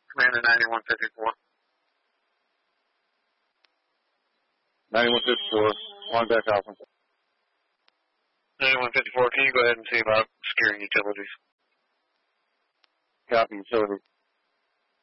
Commander 9154. 9154, on deck Alpha. 9154, can you go ahead and see about securing utilities? Copy, utility.